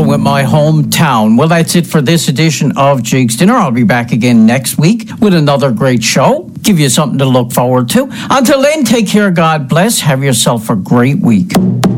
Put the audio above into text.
with my hometown. Well, that's it for this edition of Jake's Dinner. I'll be back again next week with another great show. Give you something to look forward to. Until then, take care. God bless. Have yourself a great week.